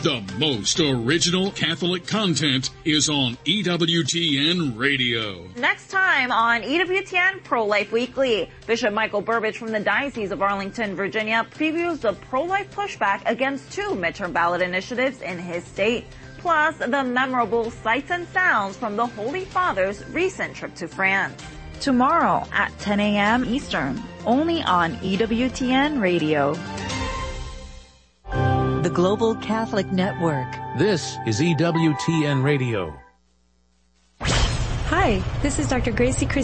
The most original Catholic content is on EWTN Radio. Next time on EWTN Pro-Life Weekly, Bishop Michael Burbidge from the Diocese of Arlington, Virginia, previews the pro-life pushback against 2 midterm ballot initiatives in his state, plus the memorable sights and sounds from the Holy Father's recent trip to France. Tomorrow at 10 a.m. Eastern, only on EWTN Radio. The Global Catholic Network. This is EWTN Radio. Hi, this is Dr. Gracie Christine.